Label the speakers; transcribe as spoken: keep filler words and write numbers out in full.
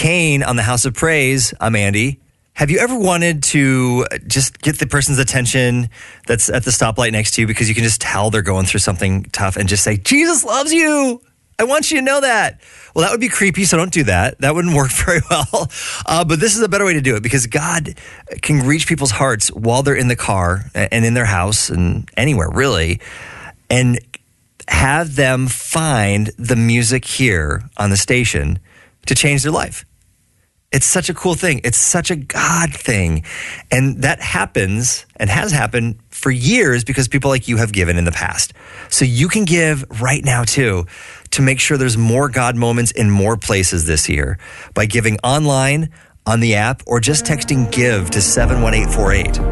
Speaker 1: Kane on the House of Praise. I'm Andy. Have you ever wanted to just get the person's attention that's at the stoplight next to you because you can just tell they're going through something tough and just say, Jesus loves you. I want you to know that. Well, that would be creepy, so don't do that. That wouldn't work very well. Uh, but this is a better way to do it because God can reach people's hearts while they're in the car and in their house and anywhere, really, and have them find the music here on the station to change their life. It's such a cool thing. It's such a God thing. And that happens and has happened for years because people like you have given in the past. So you can give right now too to make sure there's more God moments in more places this year by giving online, on the app, or just texting GIVE to seven one eight four eight.